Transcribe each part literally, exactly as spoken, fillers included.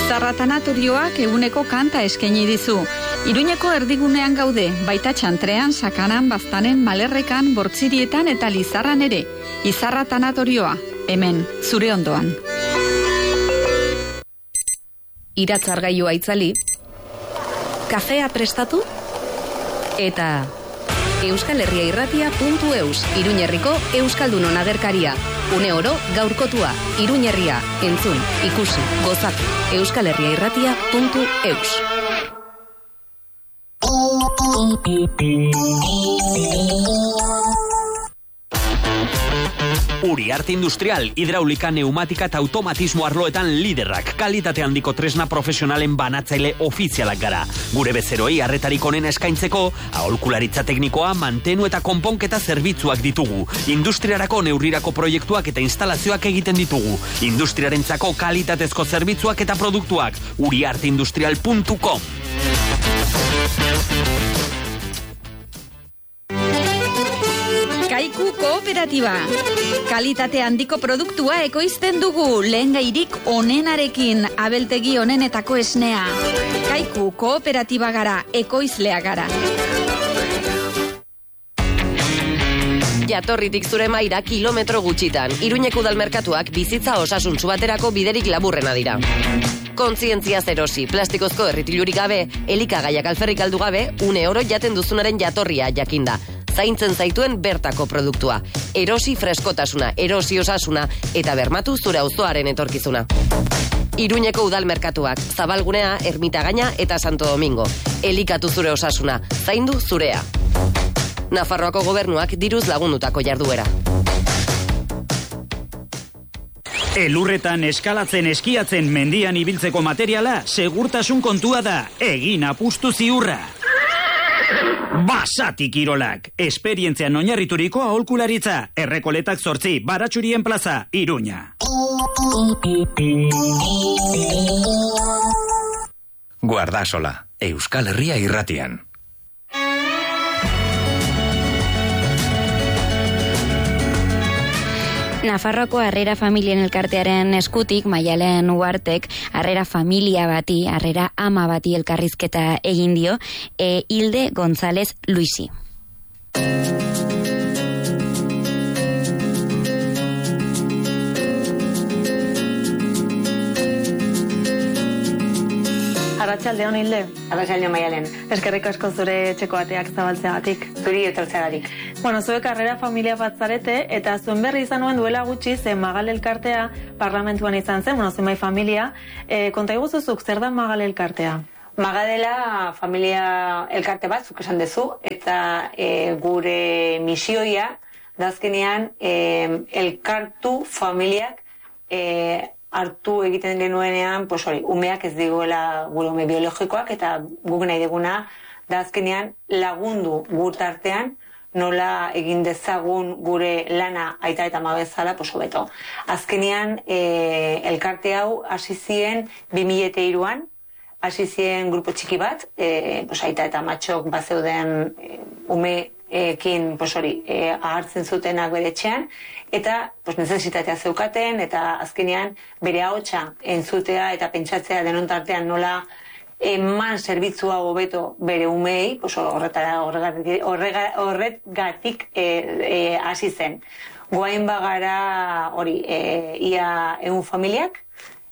Izarra tanatorioak eguneko kanta eskaini dizu. Iruñeko erdigunean gaude, baita Txantrean, Sakanan, Baztanen, Malerrekan, Bortzirietan eta Lizarran ere. Izarra tanatorioa, hemen, zure ondoan. Iratzargailua itzali, kafea prestatu, eta Euskal Herria Irratia puntu eus, Iruñerriko Euskaldunon agerkaria. Une oro gaurkotua, Iruñerria, entzun, ikusi, gozatu, Euskal Herria Irratia puntu eus. Uriarte Industrial, hidraulika, neumatika eta automatismo arloetan liderrak, kalitate handiko tresna profesionalen banatzaile ofizialak gara. Gure bezeroi arretarik onen eskaintzeko, aholkularitza teknikoa, mantenu eta konponketa zerbitzuak ditugu. Industriarako neurrirako proiektuak eta instalazioak egiten ditugu. Industriarentzako kalitatezko zerbitzuak eta produktuak. uriarte industrial puntu com. Kaiku Kooperatiba. Kalitate handiko produktua ekoizten dugu, lehengairik onenarekin, abeltegi onenetako esnea. Kaiku Kooperatiba gara, ekoizlea gara. Jatorritik zure maira kilometro gutxitan, Iruñeko udalmerkatuak bizitza osasuntsu baterako biderik laburrena dira. Kontzientzia zerosi, plastikozko erritilurik gabe, elikagaiak alferrik aldu gabe, une oro jaten duzunaren jatorria jakinda. Zaintzen zaituen bertako produktua. Erosi freskotasuna, erosi osasuna, eta bermatu zure auzoaren etorkizuna. Iruñeko udalmerkatuak, Zabalgunea, Ermitagaina eta Santo Domingo. Elikatu zure osasuna, zaindu zurea. Nafarroako gobernuak diruz lagundutako jarduera. Elurretan eskalatzen, eskiatzen, mendian ibiltzeko materiala, segurtasun kontua da, egin apustu ziurra. Basati Kirolak, esperientzian oinarrituriko aholkularitza, Errekoletak zortzi, Baratxurien plaza, Iruña. Guardasola, Euskal Herria Irratian. Nafarroako Harrera Familien elkartearen eskutik, Maialen Uartek, Harrera Familia bati, Harrera Ama bati elkarrizketa egin dio, e, Hilde González Luisi. Arratsaldeon, Hilde. Arratsaldeon, Maialen. Eskerrik asko zure etxeko ateak zabaltzeagatik. Zuri etortzeagatik. Bueno, zuek Harrera Familia bat zarete, eta zuen berri izan nuen duela gutxi, ze Magal elkartea parlamentuan izan zen, bueno, zenbait familia. E, konta iguzuzuk, zer da Magal elkartea? Magadela familia elkarte bat, zuk esan dezu, eta e, gure misioia, dazkenean, e, elkartu familiak e, hartu egiten genuenean, pues hori, umeak ez diguela gure ume biologikoak, eta guk nahi deguna, da azkenean lagundu gurtartean, nola egin dezagun gure lana aita eta ama bezala, pues hobeto. Azkenean, e, elkarte hau hasi zien bi mila hiruan, hasi zien grupo txiki bat, e, pues aita eta amatxok bazeuden e, umeekin, pues hori, e, ahartzen zutenak bere etxean, eta pues, nezesitatea zeukaten, eta azkenean bere ahotsa entzutea eta pentsatzea denon tartean nola eman zerbitzua hobeto bere umei, pues, horretara horregatik, horregatik e, e, hasi zen. Goain bagara hori, e, ia egun familiak,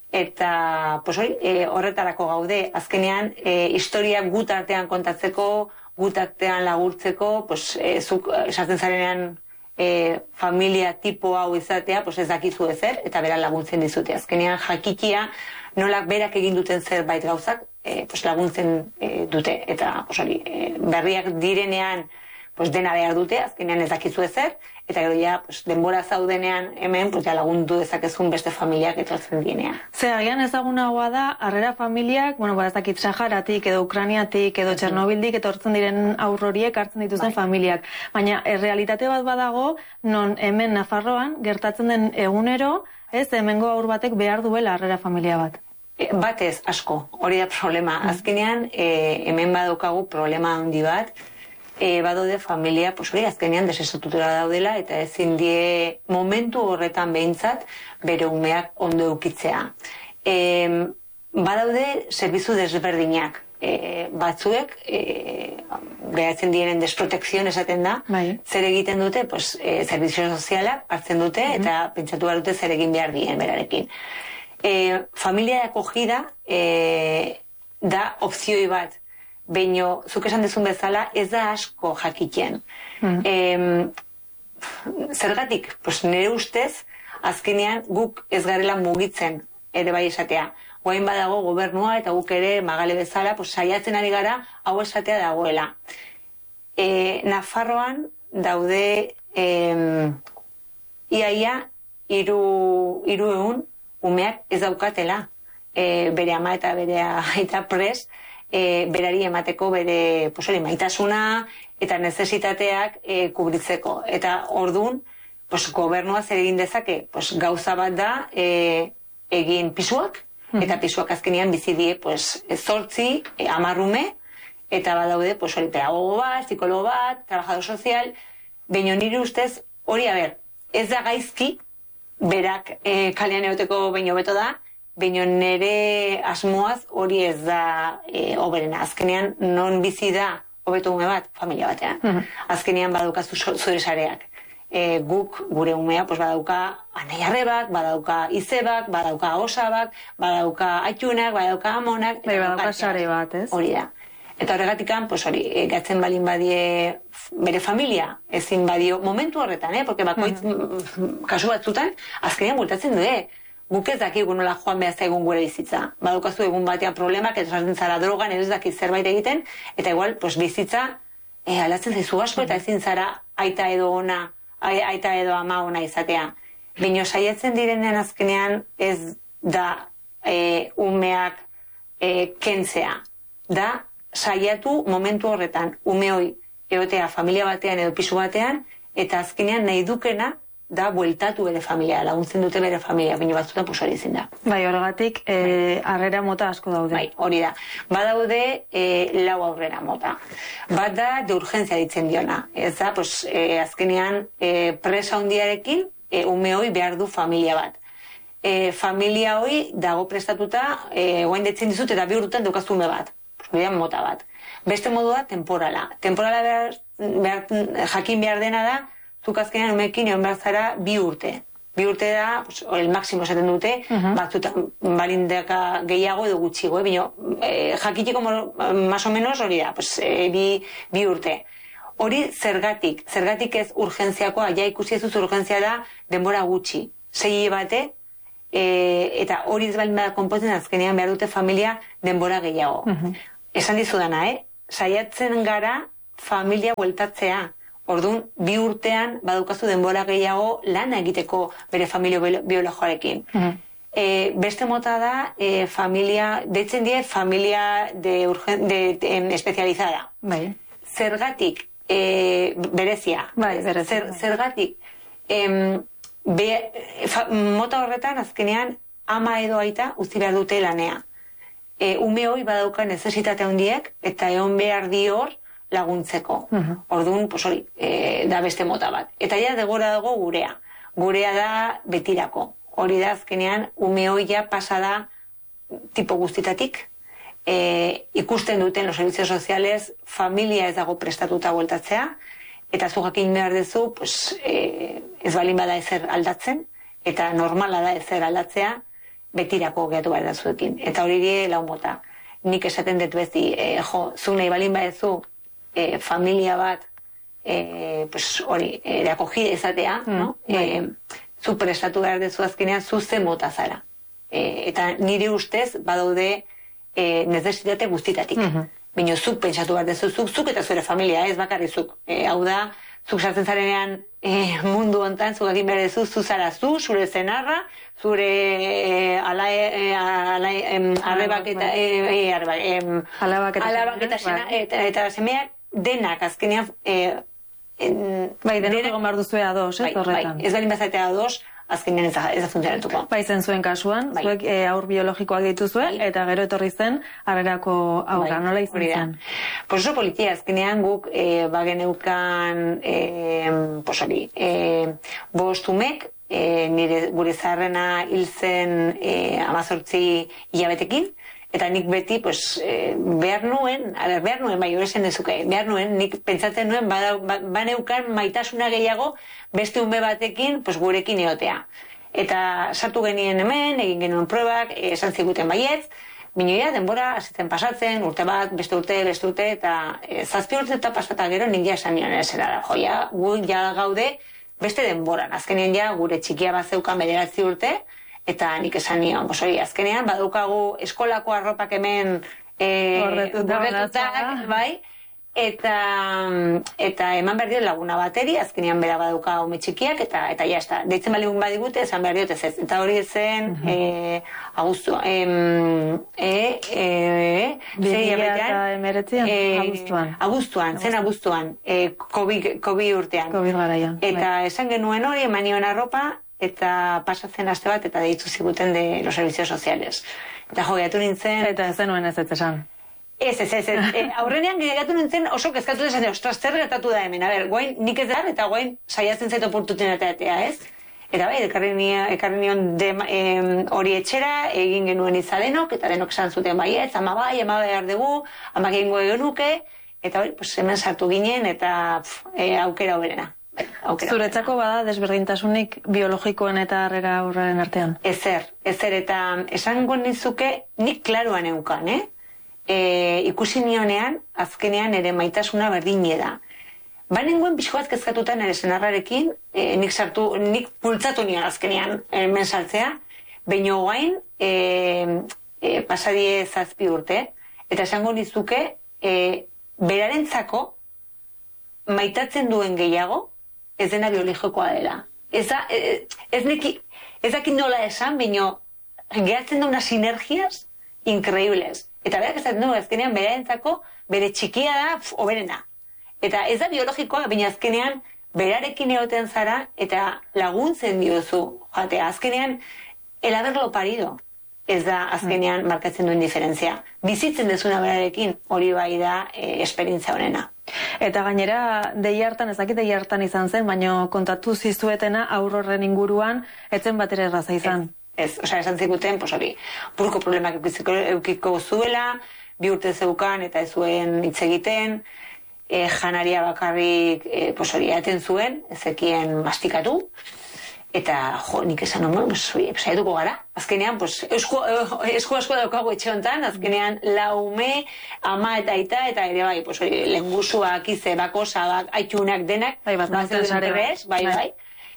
eta pues, hori, e, horretarako gaude, azkenean e, historiak gut artean kontatzeko, gut artean lagurtzeko, pues, e, zuk esaten zarenean E, familia tipo hau izatea, pues ez dakizu ezer, eta beran laguntzen dizute. Azkenean jakikia nolak berak egin duten zerbait gauzak, e, pues laguntzen e, dute. Eta pues, hori, e, berriak direnean pues, dena behar dute, azkenean ez dakizu ezer, eta gero ja, pues, denbora zaudenean hemen pues, ja lagundu dezakezun beste familiak etortzen dienean. Ze, agian ezagunagoa da, Harrera Familiak, bueno, ba, ez dakit Saharatik, edo Ukraniatik, edo Txernobildik etortzen diren aurroriek hartzen dituzten bai. Familiak. Baina, errealitate bat badago, non hemen Nafarroan, gertatzen den egunero, ez, hemengo aur batek behar duela Harrera Familia bat. E, batez, asko, hori da problema. Azkenean, e, hemen badaukagu problema handi bat, E, badaude familia, pues hori azkenean desestrutura daudela eta ezin die momentu horretan behintzat bere umeak ondo eukitzea. E, badaude zerbitzu desberdinak. E, batzuek, e, behatzen diren desprotekzion esaten da, bai. Zer egiten dute, pues, e, zerbizio sozialak hartzen dute, mm-hmm. eta pentsatu behar dute zer egin behar dien berarekin. E, familia de acogida e, da opzioi bat, baino, zuk esan dezun bezala, ez da asko jakiten. Mm. E, zergatik, pues, nire ustez, azkenean guk ez garela mugitzen, ere bai esatea. Guain badago gobernua eta guk ere magale bezala, pues, saiatzen ari gara hau esatea dagoela. E, Nafarroan daude e, iaia iru, iru egun umeak ez daukatela e, bere ama eta bere aita pres e, berari emateko bere pues, hori, maitasuna eta nezesitateak e, kubritzeko. Eta ordun pues, gobernua zer egin dezake pues, gauza bat da e, egin pisuak, eta pisuak azkenean bizidie, pues, zortzi, eh, amarrume, eta badaude, pues, hori pedagogo bat, psikologo bat, trabajador sozial, baina nire ustez, hori, a ber, ez da gaizki, berak eh, kalean egoteko baino beto da, baina nire asmoaz hori ez da eh, oberena. Azkenean, non bizi da hobeto ume bat, familia batean. Uh-huh. Azkenean badaukazu zure sareak. E, guk, gure umea, pues, badauka anai arrebak, badauka izebak, badauka osabak, badauka aitunak, badauka amonak. Bai, badauka sare bat, ez? Hori da. Eta horregatikan, pues, hori, e, gatzen balin badie bere familia, ezin badio momentu horretan, eh? Porque bakoitz, mm. kasu batzutan, azkenean bultatzen du, eh? Guk ez dakigu nola joan behaz egun gure bizitza. Badaukazu egun batean problemak, ez sartzen zara drogan, ez dakit zerbait egiten, eta igual, pues, bizitza e, alatzen zaizu asko, eta ezin zara aita edo ona, aita edo ama ona izatea. Baina saiatzen direnean azkenean ez da e, umeak e, kentzea. Da saiatu momentu horretan umeoi egotea familia batean edo pisu batean, eta azkenean nahi dukena da bueltatu bere familia, laguntzen dute bere familia, baina batzutan pues hori ezin da. Bai, horregatik e, harrera mota asko daude. Bai, hori da. Badaude e, lau aurrera mota. Bat da de urgentzia ditzen diona. Ez da, pues, e, azkenean e, presa hundiarekin e, ume hoi behar du familia bat. E, familia hoi dago prestatuta, e, guain detzen dizut eta bi urtean daukaztu ume bat. Pues, hori da mota bat. Beste modua temporala. Temporala behar, behar, jakin behar dena da, zuk azkenean umekin egon behar zara bi urte. Bi urte da, pues, el máximo esaten dute, uh-huh. batzutan balindaka gehiago edo gutxigo, eh? Bino, eh, jakiteko más o menos hori da, pues, eh, bi, bi urte. Hori zergatik, zergatik ez urgentziakoa, ja ikusi ez duz urgentzia da denbora gutxi. Sei bate, eh, eta hori ez balin bada konpotzen azkenean behar dute familia denbora gehiago. Uh-huh. Esan dizudana, eh? Saiatzen gara familia bueltatzea. Orduan, bi urtean badukazu denbora gehiago lana egiteko bere familia biologoarekin. Uh-huh. E, beste mota da, e, familia, deitzen die, familia de, urgen, de, de, de espezializada. Bai. Zergatik, e, berezia. Bai, berezia. Zer, zergatik, em, be, fa, mota horretan azkenean ama edo aita utzi behar dute lanea. E, ume hoi badauka nezesitate handiek eta egon behar di hor, laguntzeko. Uh-huh. Orduan, pues hori, e, da beste mota bat. Eta ja degora dago gurea. Gurea da betirako. Hori da azkenean ume hoia pasada tipo guztitatik. E, ikusten duten los servicios sociales familia ez dago prestatuta bueltatzea, eta zu jakin behar dezu, pues, e, ez balin bada ezer aldatzen, eta normala da ezer aldatzea, betirako gehiatu behar dazuekin. Eta hori die lau mota. Nik esaten dut bezi, e, jo, zu nahi balin badezu, E, familia bat e, pues, hori, e, de acogida izatea, mm, no? E, zu prestatu behar dezu azkenean zu ze mota zara. E, eta nire ustez badaude e, nezesitate guztitatik. Mm-hmm. Baina zuk pentsatu behar dezu, zuk, zuk eta zure familia, ez bakarri zuk. E, hau da, zuk sartzen zarenean e, mundu hontan, zuk egin behar dezu, zu zara zu, zure zenarra, zure e, ala, e, ala, em, arrebak eta e, e, arrebak, em, alabak eta, alabak eta, sena, eta, eta semeak denak azkenean e, en, bai, denak egon behar duzue ados, ez horretan. Bai, ez balin bazatea ados, azkenean ez da, ez da funtzionatuko. Bai, zen zuen kasuan, bai. Zuek e, aur biologikoak dituzue, bai. Eta gero etorri zen harrerako aurra, bai. Nola izan zen? Pues oso politia, azkenean guk e, bageneukan e, pues hori, e, bostumek e, nire gure zaharrena hil zen e, amazortzi hilabetekin, eta nik beti, pues, e, behar nuen, a ber, behar nuen, bai, horrezen dezuke, behar nuen, nik pentsatzen nuen, bada, ba, baneukan maitasuna gehiago beste ume batekin, pues, gurekin egotea. Eta sartu genien hemen, egin genuen probak, esan ziguten baietz, binoia, denbora, azitzen pasatzen, urte bat, beste urte, beste urte, eta e, zazpi urte eta pasata gero, nik ja esan nion esera, joia, gu ja gaude, beste denboran, azkenean ja, gure txikia bat zeukan bederatzi urte, eta nik esan nion, bos, hori, azkenean, badukagu eskolako arropak hemen e, gordetutak, bai, eta eta eman behar diot laguna bateri, azkenean bera baduka ume txikiak, eta eta ja, esta, deitzen baligun badigute, esan behar diot ez ez, eta hori zen, uh -huh. e, agustua, em, e, e, Aguztuan. Aguztuan, zen aguztuan, e, COVID, COVID urtean. COVID garaian. Eta esan genuen hori, eman nion arropa, eta pasatzen aste bat, eta deitu ziguten de los servicios sociales. Eta jogeatu nintzen... Eta ez zenuen ez ez esan. Ez, ez, ez, ez. E, aurrenean gegatu nintzen oso kezkatu desan, ostras, zer gertatu da hemen. A ber, guain nik ez dar, eta guain saiatzen zaitu oportunitatea, ez? Eta bai, ekarri nion hori etxera, egin genuen izadenok, eta denok esan zuten baietz, ama bai, ama behar dugu, ama gehingo egenuke, eta hori, pues, hemen sartu ginen, eta pf, e, aukera hoberena. Zuretzako bada desberdintasunik biologikoen eta harrera aurraren artean? Ezer, ezer, eta esango nizuke nik klaruan eukan, eh? E, ikusi nionean, azkenean ere maitasuna berdine da. Banengoen pixko bat kezkatuta nire senarrarekin, e, nik sartu, nik pultzatu nion azkenean hemen saltzea, baino guain e, e, pasadie zazpi urte, eta esango nizuke, e, berarentzako maitatzen duen gehiago, ez dena biologikoa dela. Ez da, ez, ez neki, ez dakit nola esan, baino gehatzen da unas sinergias increíbles. Eta berak esaten du, azkenean berarentzako bere txikia da, pf, oberena. Eta ez da biologikoa, baina azkenean berarekin egoten zara eta laguntzen diozu. Jatea, azkenean, el haberlo parido. Ez da azkenean mm. markatzen duen diferentzia. Bizitzen dezuna berarekin, hori bai da e, esperientzia honena. Eta gainera, dei hartan, ez dakit dei hartan izan zen, baina kontatu zizuetena aurrorren inguruan, etzen bat ere erraza izan. Ez, ez, osea, esan zikuten, pues hori, buruko problemak eukiko zuela, bi urte zeukan eta ez zuen hitz egiten, e, janaria bakarrik, e, pues hori, aten zuen, ezekien mastikatu, eta, jo, nik esan nomen, pues hori, saiatuko gara, azkenean, pues, esku, esku asko daukagu etxe honetan, azkenean, laume, ama eta aita, eta ere bai, pues hori, lengusuak, ize, bakosabak, aitunak denak, bai, bat, bat, bai, bai, bai.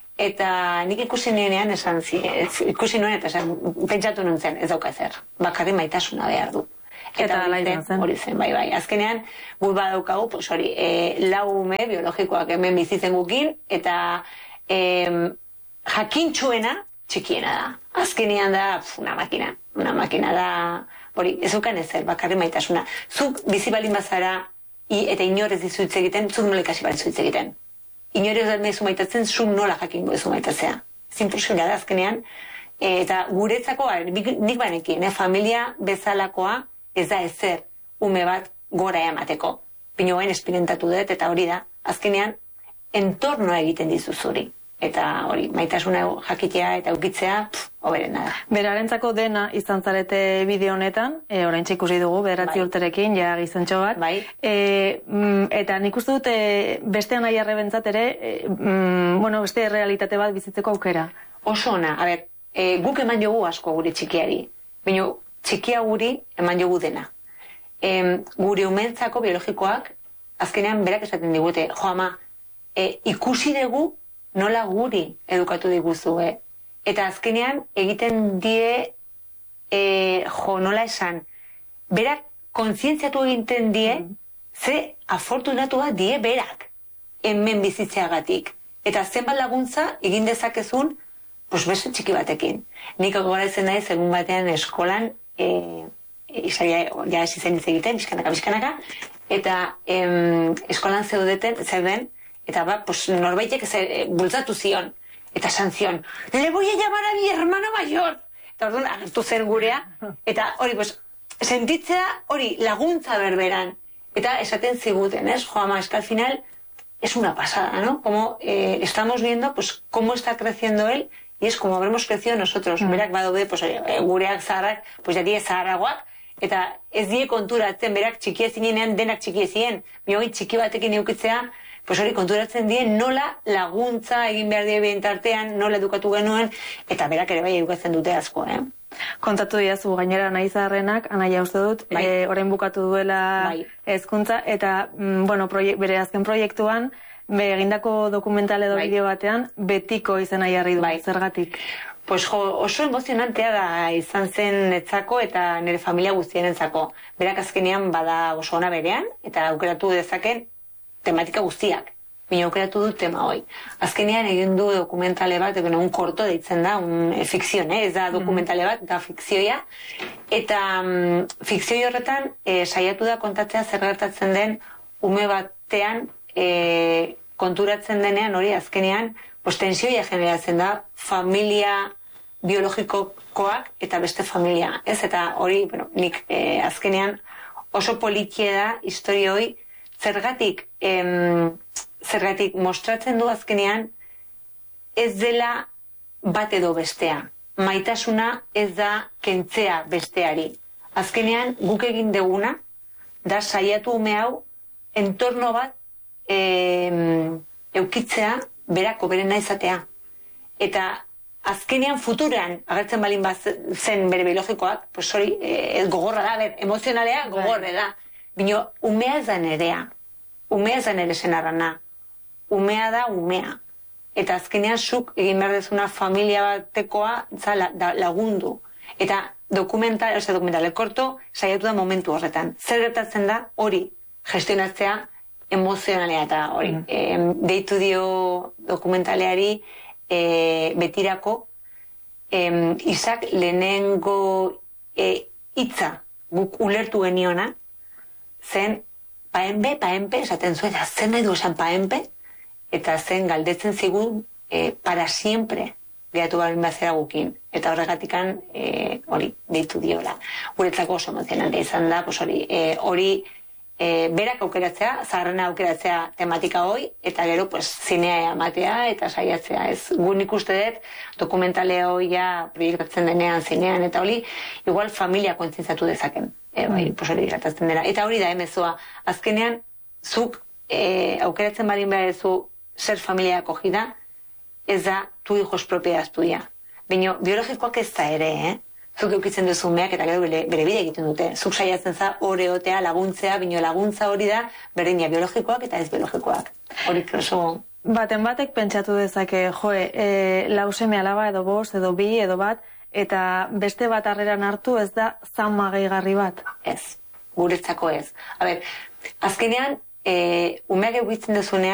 Eta nik ikusi nienean esan zi, ikusi nuen eta esan, pentsatu nintzen, ez dauka ezer, bakarri maitasuna behar du. Eta ala izan zen. Hori zen, bai, bai. Azkenean, gu badaukagu, pues hori, e, lau ume biologikoak hemen bizitzen gukin, eta e, jakintxuena txikiena da. Azkenean da, pf, una makina, una makina da, hori, ez dukan ezer, bakarri maitasuna. Zuk bizi balin bazara, i, eta inorez dizu hitz egiten, zuk nola ikasi balizu hitz egiten. Inorez da mezu maitatzen, zuk nola jakingo ezu maitatzea. Zinpursila da, azkenean, eta guretzako, nik banekin, eh, familia bezalakoa, ez da ezer ume bat gora emateko. Pinoen esperimentatu dut, eta hori da, azkenean, entornoa egiten dizu zuri. Eta hori, maitasuna jakitea eta ukitzea, hoberena da. Berarentzako dena izan zarete bideo honetan, e, oraintxe ikusi dugu, bederatzi bai. urterekin, ja gizentxo bat. Bai. E, mm, eta nik uste dut, e, bestean nahi arrebentzat ere, e, mm, bueno, beste realitate bat bizitzeko aukera. Oso ona, a ber, e, guk eman jogu asko gure txikiari, baina txikia guri eman jogu dena. E, gure umentzako biologikoak, azkenean berak esaten digute, jo ama, e, ikusi dugu nola guri edukatu diguzue. Eta azkenean egiten die, e, jo, nola esan, berak kontzientziatu egiten die, mm. ze afortunatua die berak, hemen bizitzeagatik. Eta zenbat laguntza egin dezakezun, pues beste txiki batekin. Nik gogoratzen naiz egun batean eskolan, e, izaila, ja ez izan hitz egiten, bizkanaka, bizkanaka, eta em, eskolan zeudeten, zeuden, eta ba, pues, norbaitek e, bultzatu zion. Eta esan zion, le voy a llamar a mi hermano mayor. Eta orduan, agertu zen gurea. Eta hori, pues, sentitzea hori laguntza berberan. Eta esaten ziguten, ez? Jo, ama, eska al final, es una pasada, ¿no? Como eh, estamos viendo, pues, cómo está creciendo él, y es como habremos crecido nosotros. Mm. Berak badaude, pues, e, gureak zaharrak, pues, jadie zaharragoak, eta ez die konturatzen, berak txikia zinenean denak txikia ziren, biogit txiki batekin eukitzea, pues hori konturatzen die nola laguntza egin behar die behintartean, nola edukatu genuen, eta berak ere bai edukatzen dute asko, eh? Kontatu diazu gainera nahi zaharrenak, anaia uste dut, bai. e, orain bukatu duela bai. hezkuntza, eta mm, bueno, proiek, bere azken proiektuan, be, egindako dokumental edo bai. bideo batean, betiko izena jarri du, bai. zergatik. Pues jo, oso emozionantea da izan zen netzako eta nire familia guztienentzako. Berak azkenean bada oso ona berean, eta aukeratu dezaken tematika guztiak. Bina aukeratu du tema hoi. Azkenean egin du dokumentale bat, egin un korto deitzen da, un e, fikzion, eh? Ez da dokumentale bat, da fikzioia. Eta mm, fikzioi horretan e, saiatu da kontatzea zer gertatzen den ume batean e, konturatzen denean hori azkenean pues, tensioia generatzen da familia biologikokoak eta beste familia. Ez eta hori, bueno, nik e, azkenean oso politie da historia hoi zergatik em, zergatik mostratzen du azkenean ez dela bat edo bestea. Maitasuna ez da kentzea besteari. Azkenean guk egin deguna da saiatu ume hau entorno bat e, eukitzea berako berena izatea. Eta azkenean futuran agertzen balin bat zen bere biologikoak, pues hori ez gogorra da, ber, emozionalea gogorre da. Bino, umea ez da nerea. Umea ez da nere senarrana. Umea da umea. Eta azkenean zuk egin behar dezuna familia batekoa zala, da, lagundu. Eta dokumental, oza, dokumental, korto, saiatu da momentu horretan. Zer gertatzen da hori gestionatzea emozionalea eta hori. Mm. E, deitu dio dokumentaleari e, betirako e, Isak lehenengo e, hitza guk ulertu geniona zen paenpe, paenpe, esaten zuen, zen nahi du esan paenpe, eta zen galdetzen zigun e, para siempre gehatu balin bazera gukin. Eta horregatikan e, hori deitu diola. Guretzako oso emozionante izan da, pues hori, e, hori e, berak aukeratzea, zaharrena aukeratzea tematika hoi, eta gero pues, zinea ematea eta saiatzea. Ez, gu nik uste dut dokumentale hoi ja proiektatzen denean zinean, eta hori igual familia kontzientzatu dezaken. E, bai, pues hori gertatzen dela. Eta hori da emezoa. Azkenean, zuk e, aukeratzen balin behar zu ser familia acogida, ez da tu hijos propiedad tuya. Bino, biologikoak ez da ere, eh? Zuk eukitzen duzu umeak eta gero bere, bere bide egiten dute. Zuk saiatzen za oreotea, laguntzea, bino laguntza hori da berdina biologikoak eta ez biologikoak. Hori oso... Baten batek pentsatu dezake, joe, e, lau seme alaba edo bost, edo bi, edo bat, eta beste bat harreran hartu ez da zama gehigarri bat. Ez, guretzako ez. A ber, azkenean, e, umeak eukitzen duzunean,